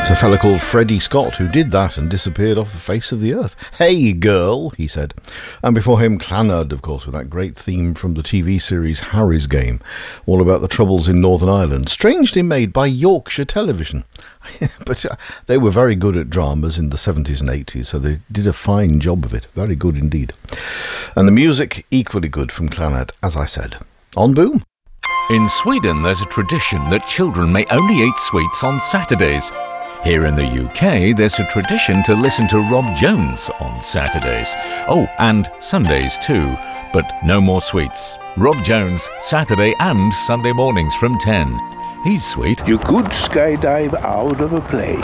It's a fella called Freddie Scott who did that and disappeared off the face of the earth. Hey girl, he said. And before him, Clannad, of course, with that great theme from the TV series Harry's Game, all about the troubles in Northern Ireland, strangely made by Yorkshire Television. But they were very good at dramas in the 70s and 80s, so they did a fine job of it. Very good indeed. And the music, equally good from Clannad, as I said. On Boom. In Sweden, there's a tradition that children may only eat sweets on Saturdays. Here in the UK, there's a tradition to listen to Rob Jones on Saturdays. Oh, and Sundays too, but no more sweets. Rob Jones, Saturday and Sunday mornings from 10. He's sweet. You could skydive out of a plane.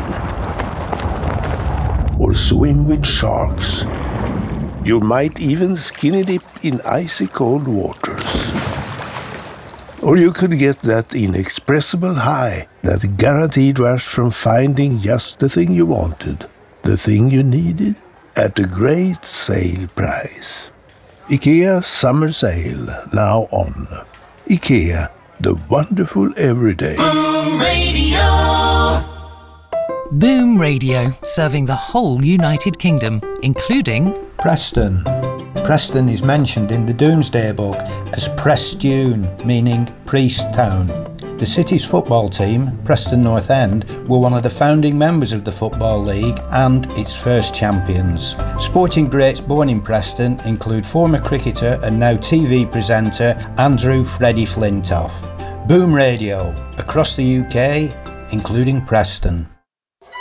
Or swim with sharks. You might even skinny dip in icy cold waters. Or you could get that inexpressible high, that guaranteed rush from finding just the thing you wanted, the thing you needed, at a great sale price. IKEA Summer Sale, now on. IKEA, the wonderful everyday. Boom Radio! Boom Radio, serving the whole United Kingdom, including Preston. Preston is mentioned in the Domesday Book as Prestune, meaning priest town. The city's football team, Preston North End, were one of the founding members of the Football League and its first champions. Sporting greats born in Preston include former cricketer and now TV presenter Andrew Freddie Flintoff. Boom Radio, across the UK, including Preston.